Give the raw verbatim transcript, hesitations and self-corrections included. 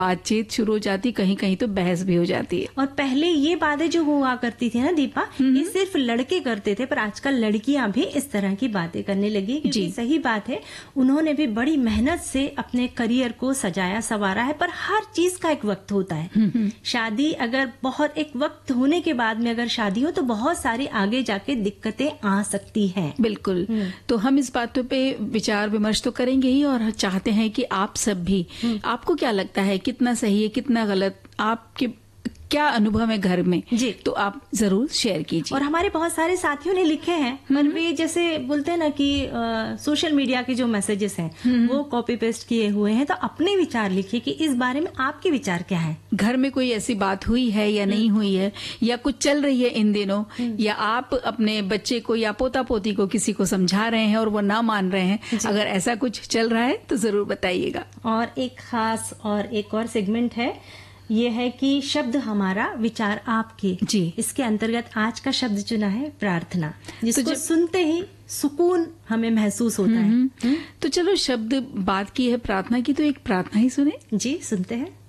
बातचीत शुरू हो जाती, कहीं कहीं तो बहस भी हो जाती है। और पहले ये बातें जो हुआ करती थी ना दीपा, ये सिर्फ लड़के करते थे, पर आजकल लड़कियां भी इस तरह की बातें करने लगी। क्योंकि सही बात है, उन्होंने भी बड़ी मेहनत से अपने करियर को सजाया संवारा है, पर हर चीज का एक वक्त होता है। शादी अगर बहुत एक वक्त होने के बाद में अगर शादी हो तो बहुत सारी आगे जाके दिक्कतें आ सकती हैं। बिल्कुल। तो हम इस बातों पे विचार विमर्श तो करेंगे ही, और चाहते हैं कि आप सब भी, आपको क्या लगता है कितना सही है कितना गलत, आपके क्या अनुभव है घर में जी, तो आप जरूर शेयर कीजिए। और हमारे बहुत सारे साथियों ने लिखे हैं, पर वे जैसे बोलते हैं ना कि आ, सोशल मीडिया के जो मैसेजेस हैं वो कॉपी पेस्ट किए हुए हैं। तो अपने विचार लिखिए कि इस बारे में आपके विचार क्या है। घर में कोई ऐसी बात हुई है या नहीं हुई है, या कुछ चल रही है इन दिनों, या आप अपने बच्चे को या पोता पोती को किसी को समझा रहे हैं और वो ना मान रहे हैं, अगर ऐसा कुछ चल रहा है तो जरूर बताइएगा। और एक खास और एक और सेगमेंट है, ये है कि शब्द हमारा विचार आपके। जी, इसके अंतर्गत आज का शब्द चुना है प्रार्थना, जिसको तो सुनते ही सुकून हमें महसूस होता है। तो चलो, शब्द बात की है प्रार्थना की, तो एक प्रार्थना ही सुने। जी, सुनते हैं।